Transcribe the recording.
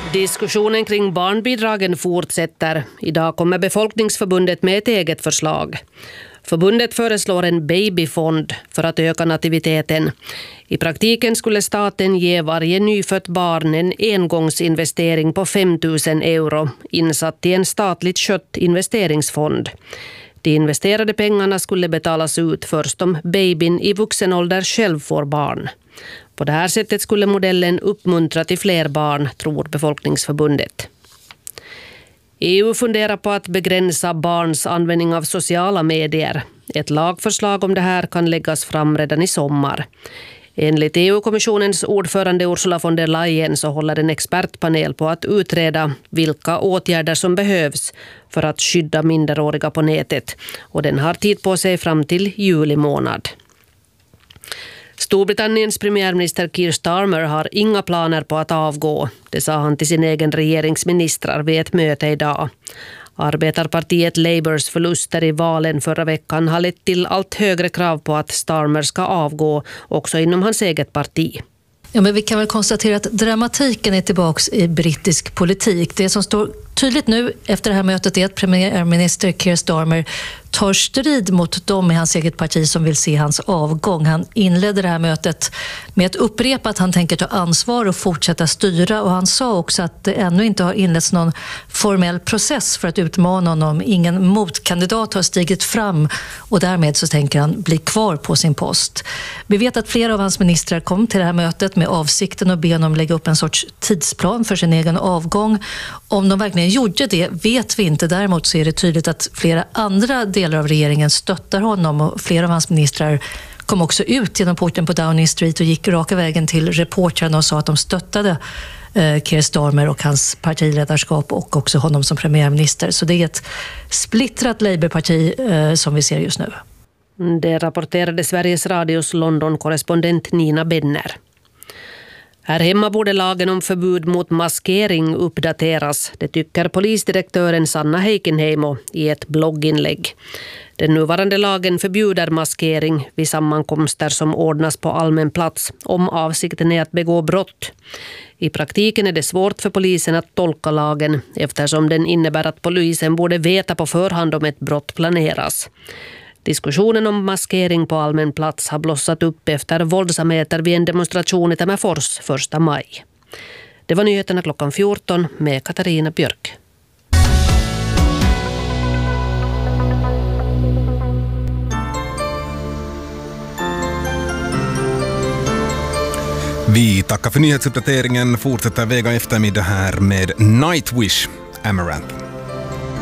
Diskussionen kring barnbidragen fortsätter. Idag kommer Befolkningsförbundet med ett eget förslag. Förbundet föreslår en babyfond för att öka nativiteten. I praktiken skulle staten ge varje nyfött barn en engångsinvestering på 5 000 euro insatt i en statligt skött investeringsfond. De investerade pengarna skulle betalas ut först om babyn i vuxen ålder själv får barn. På det här sättet skulle modellen uppmuntra till fler barn, tror Befolkningsförbundet. EU funderar på att begränsa barns användning av sociala medier. Ett lagförslag om det här kan läggas fram redan i sommar. Enligt EU-kommissionens ordförande Ursula von der Leyen så håller en expertpanel på att utreda vilka åtgärder som behövs för att skydda minderåriga på nätet. Och den har tid på sig fram till juli månad. Storbritanniens premiärminister Keir Starmer har inga planer på att avgå. Det sa han till sin egen regeringsministrar vid ett möte idag. Arbetarpartiet Labours förluster i valen förra veckan har lett till allt högre krav på att Starmer ska avgå också inom hans eget parti. Ja, men vi kan väl konstatera att dramatiken är tillbaka i brittisk politik. Det som står tydligt nu efter det här mötet är att premiärminister Keir Starmer tar strid mot dem i hans eget parti som vill se hans avgång. Han inledde det här mötet med att upprepa att han tänker ta ansvar och fortsätta styra, och han sa också att det ännu inte har inletts någon formell process för att utmana honom. Ingen motkandidat har stigit fram och därmed så tänker han bli kvar på sin post. Vi vet att flera av hans ministrar kom till det här mötet med avsikten att be honom lägga upp en sorts tidsplan för sin egen avgång. Om de verkligen gjorde det vet vi inte. Däremot så är det tydligt att flera andra delar av regeringen stöttar honom, och flera av hans ministrar kom också ut genom porten på Downing Street och gick raka vägen till reportrarna och sa att de stöttade Keir Starmer och hans partiledarskap och också honom som premiärminister. Så det är ett splittrat Labourparti som vi ser just nu. Det rapporterade Sveriges Radios London-korrespondent Nina Benner. Här hemma borde lagen om förbud mot maskering uppdateras. Det tycker polisdirektören Sanna Heikenheimo i ett blogginlägg. Den nuvarande lagen förbjuder maskering vid sammankomster som ordnas på allmän plats om avsikten är att begå brott. I praktiken är det svårt för polisen att tolka lagen eftersom den innebär att polisen borde veta på förhand om ett brott planeras. Diskussionen om maskering på allmän plats har blossat upp efter våldsamheter vid en demonstration i Tammerfors 1 maj. Det var nyheterna klockan 14 med Katarina Björk. Vi tackar för nyhetsuppdateringen. Fortsätter Vega eftermiddag här med Nightwish, Amaranth.